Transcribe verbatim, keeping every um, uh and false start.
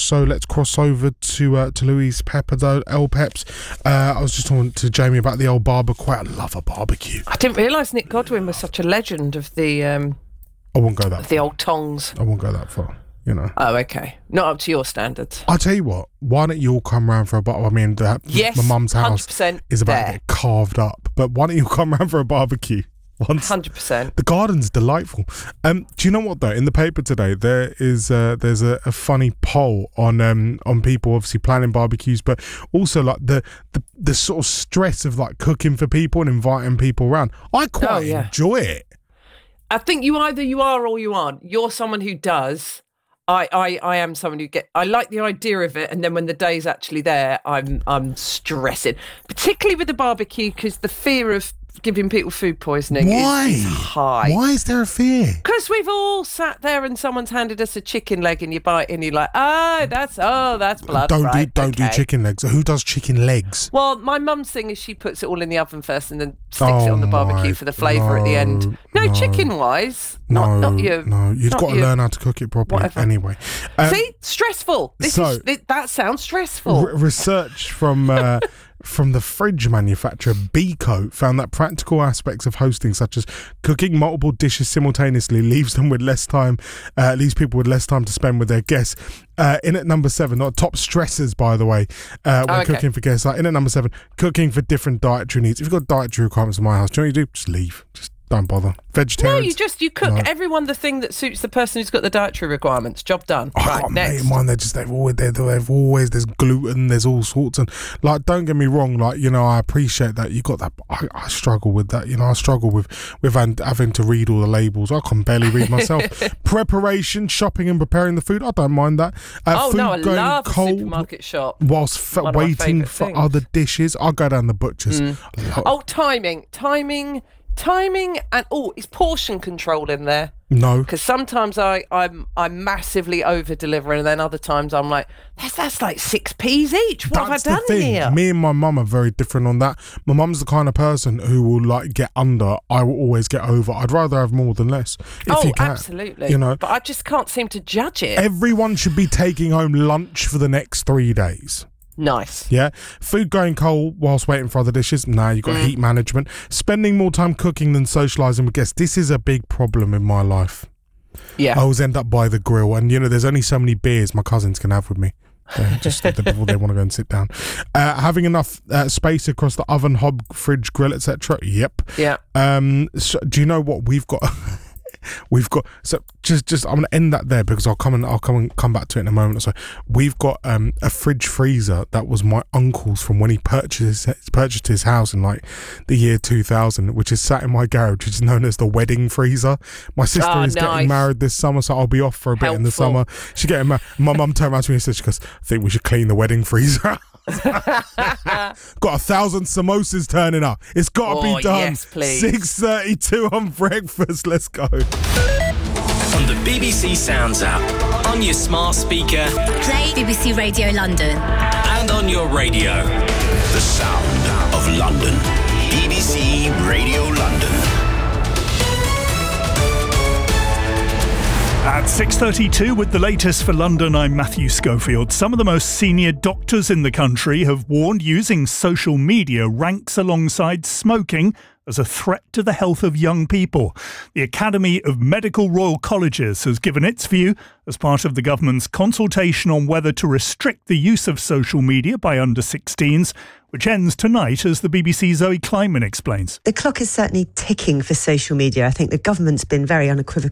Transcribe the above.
so let's cross over to uh, to Louise Pepper, though. L Peps. Uh, I was just talking to Jamie about the old barbecue. I love a barbecue. I didn't realise Nick Godwin was such a legend of the um, I won't go that of the old tongs. I won't go that far. You know. Oh, okay. Not up to your standards. I'll tell you what, why don't you all come round for a barbecue? I mean, the, yes, my mum's house one hundred percent is about there. to get carved up, but why don't you come round for a barbecue? Once. one hundred percent. The garden's delightful. Um, do you know what, though? In the paper today, there is uh, there's a, a funny poll on um, on people obviously planning barbecues, but also like the, the, the sort of stress of like cooking for people and inviting people around. I quite Oh, yeah. enjoy it. I think you either you are or you aren't. You're someone who does. I, I, I am someone who get. I like the idea of it, and then when the day's actually there, I'm I'm stressing, particularly with the barbecue, because the fear of giving people food poisoning Why? is, is high. Why is there a fear? Because we've all sat there and someone's handed us a chicken leg, and you bite, and you're like, oh, that's oh, that's blood. Don't right, do don't okay. do chicken legs. Who does chicken legs? Well, my mum's thing is she puts it all in the oven first and then sticks Oh it on the my- barbecue for the flavour at the end. No, no, chicken-wise, No, not, not you. no. You've not got to you. learn how to cook it properly. Whatever. Anyway, um, See, stressful. This so- is th- that sounds stressful. R- research from uh, from the fridge manufacturer Beko found that practical aspects of hosting, such as cooking multiple dishes simultaneously, leaves them with less time, uh, leaves people with less time to spend with their guests. Uh, in at number seven, not top stressors, by the way, uh, when Oh, okay. cooking for guests. Like in at number seven, cooking for different dietary needs. If you've got dietary requirements in my house, do you know what you do? Just leave. Just don't bother. No, Vegetarians. you just you cook No. everyone the thing that suits the person who's got the dietary requirements. Job done. I right, got a mate next. of mine, they're just, they've always, they're, they've always, there's gluten, there's all sorts. And like, don't get me wrong, like, you know, I appreciate that you got that. But I, I struggle with that. You know, I struggle with, with having, having to read all the labels. I can barely read myself. Preparation, shopping and preparing the food. I don't mind that. Uh, Oh food no, I going love cold a supermarket shop. whilst f- One of my waiting favourite for things. other dishes. I'll go down the butcher's. Lo- Oh, timing, timing, timing, and oh, is portion control in there? No. Because sometimes I, I'm I'm massively over delivering, and then other times I'm like, that's that's like six peas each. What That's have I the done thing. here? Me and my mum are very different on that. My mum's the kind of person who will like get under. I will always get over. I'd rather have more than less. If oh, you can. absolutely. You know, but I just can't seem to judge it. everyone should be taking home lunch for the next three days. Nice. Yeah, food going cold whilst waiting for other dishes. Nah, you've got Mm. heat management. Spending more time cooking than socialising with guests. This is a big problem in my life. Yeah. I always end up by the grill, and you know, there's only so many beers my cousins can have with me. They just before they want to go and sit down. Uh, having enough uh, space across the oven, hob, fridge, grill, et cetera. Yep. Yeah. Um. So, do you know what we've got? We've got so just just I'm gonna end that there because I'll come and I'll come and come back to it in a moment or so. We've got um a fridge freezer that was my uncle's from when he purchased purchased his house in like the year two thousand, which is sat in my garage, which is known as the wedding freezer. My sister Ah, is nice. getting married this summer, so I'll be off for a bit in the Helpful. summer. She's getting married. My mum turned around to me and said, she goes, I think we should clean the wedding freezer. Got a thousand samosas turning up. It's got to Oh, be done. yes, please. six thirty-two on breakfast. Let's go. On the B B C Sounds app, on your smart speaker, Play B B C Radio London. and on your radio. The sound of London. B B C Radio London. At six thirty-two with the latest for London, I'm Matthew Schofield. Some of the most senior doctors in the country have warned using social media ranks alongside smoking as a threat to the health of young people. The Academy of Medical Royal Colleges has given its view as part of the government's consultation on whether to restrict the use of social media by under sixteens, which ends tonight, as the B B C's Zoe Kleinman explains. The clock is certainly ticking for social media. I think the government's been very unequivocal